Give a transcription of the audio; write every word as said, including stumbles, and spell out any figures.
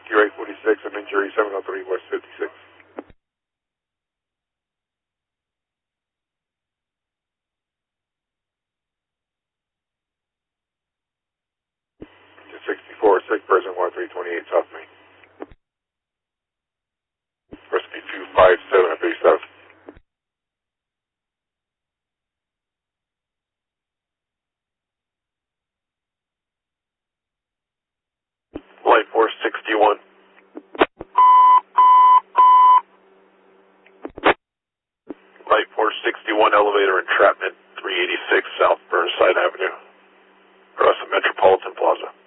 Q eight forty-six, I'm injury seven oh three West fifty-six. sixty-four, sick person, one three twenty-eight South Main. Recipe two five seven at base south. Light four sixty-one. Light four sixty-one, elevator entrapment, three eighty-six South Burnside Avenue, across the Metropolitan Plaza.